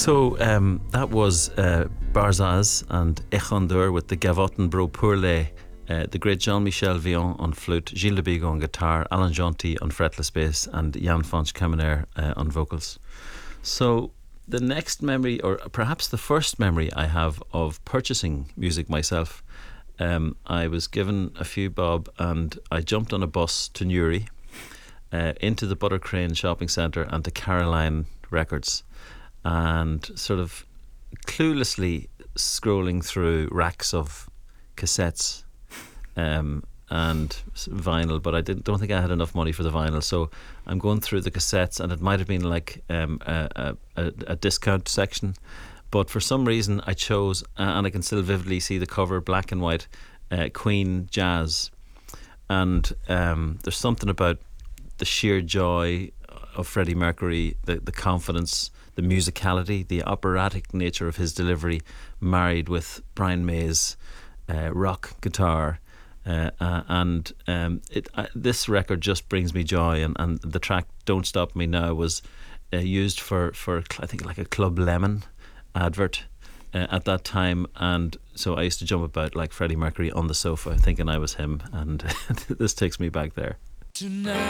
That was Barzaz and Echandur with the Gavotten Bro Pourle, the great Jean-Michel Vion on flute, Gilles de Bigot on guitar, Alan Jonty on fretless bass, and Jan Fonch Kamener on vocals. So the next memory, or perhaps the first memory I have of purchasing music myself, I was given a few bob and I jumped on a bus to Newry, into the Buttercrane shopping centre and to Caroline Records, and sort of cluelessly scrolling through racks of cassettes and vinyl, but I don't think I had enough money for the vinyl, so I'm going through the cassettes, and it might have been like a discount section, but for some reason I chose, and I can still vividly see the cover, black and white, Queen Jazz, and there's something about the sheer joy of Freddie Mercury, the confidence, the musicality, the operatic nature of his delivery, married with Brian May's rock guitar, and this record just brings me joy. And the track "Don't Stop Me Now" was used for I think like a Club Lemon advert at that time, and so I used to jump about like Freddie Mercury on the sofa, thinking I was him, and this takes me back there. Tonight